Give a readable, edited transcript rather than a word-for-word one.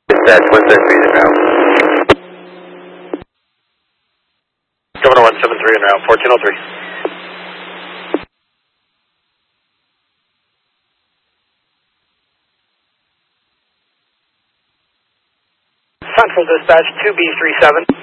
Dispatch 173 en route. Governor 173 en route, 1403. Central Dispatch 2B37.